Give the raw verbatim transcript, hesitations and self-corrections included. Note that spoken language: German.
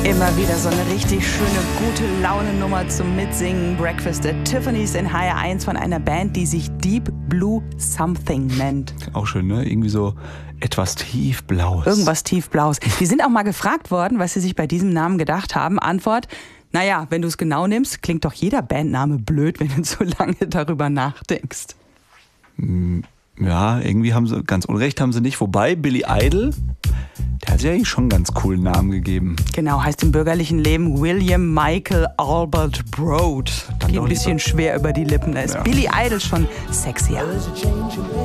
Immer wieder so eine richtig schöne, gute Laune-Nummer zum Mitsingen. Breakfast at Tiffany's in H R eins von einer Band, die sich Deep Blue Something nennt. Auch schön, ne? Irgendwie so etwas tiefblaues. Irgendwas tiefblaues. Die sind auch mal gefragt worden, was sie sich bei diesem Namen gedacht haben. Antwort: Naja, wenn du es genau nimmst, klingt doch jeder Bandname blöd, wenn du so lange darüber nachdenkst. Ja, irgendwie haben sie, ganz unrecht haben sie nicht. Wobei Billy Idol, der hat ja eigentlich schon einen ganz coolen Namen gegeben. Genau, heißt im bürgerlichen Leben William Michael Albert Broad. Geht ein bisschen schwer über die Lippen. Da ist Ja. Billy Idol schon sexier.